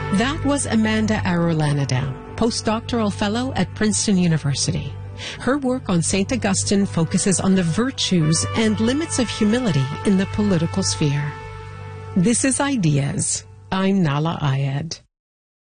That was Amanda Arolanadam, postdoctoral fellow at Princeton University. Her work on St. Augustine focuses on the virtues and limits of humility in the political sphere. This is Ideas. I'm Nahlah Ayed.